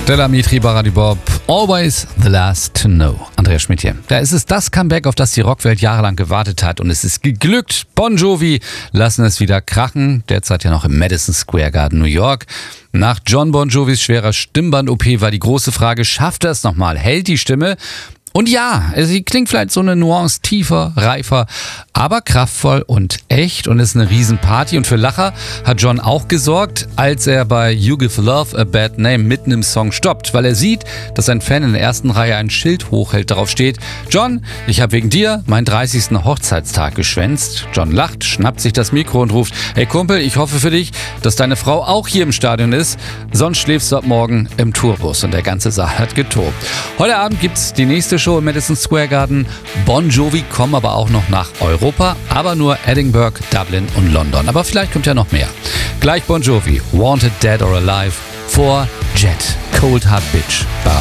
Stella Mitri, Baradi Bob, Always the Last to Know. Andreas Schmidt hier. Da ist es das Comeback, auf das die Rockwelt jahrelang gewartet hat. Und es ist geglückt. Bon Jovi lassen es wieder krachen. Derzeit ja noch im Madison Square Garden, New York. Nach John Bon Jovis schwerer Stimmband-OP war die große Frage, schafft er es nochmal? Hält die Stimme? Und ja, sie klingt vielleicht so eine Nuance tiefer, reifer, aber kraftvoll und echt und ist eine Riesenparty. Und für Lacher hat John auch gesorgt, als er bei You Give Love a Bad Name mitten im Song stoppt, weil er sieht, dass ein Fan in der ersten Reihe ein Schild hochhält, darauf steht: John, ich habe wegen dir meinen 30. Hochzeitstag geschwänzt. John lacht, schnappt sich das Mikro und ruft: Hey Kumpel, ich hoffe für dich, dass deine Frau auch hier im Stadion ist, sonst schläfst du ab morgen im Tourbus. Und der ganze Saal hat getobt. Heute Abend gibt's die nächste Show im Madison Square Garden. Bon Jovi kommen aber auch noch nach Europa, aber nur Edinburgh, Dublin und London. Aber vielleicht kommt ja noch mehr. Gleich Bon Jovi, Wanted Dead or Alive, vor Jet, Cold Heart Bitch.